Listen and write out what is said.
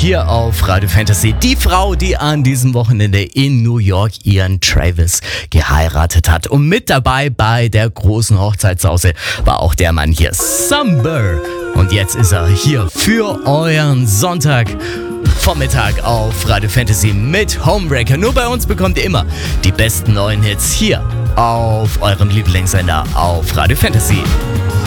hier auf Radio Fantasy. Die Frau, die an diesem Wochenende in New York ihren Travis geheiratet hat. Und mit dabei bei der großen Hochzeitssause war auch der Mann hier, Summer. Und jetzt ist er hier für euren Sonntagvormittag auf Radio Fantasy mit Homebreaker. Nur bei uns bekommt ihr immer die besten neuen Hits hier auf eurem Lieblingssender auf Radio Fantasy.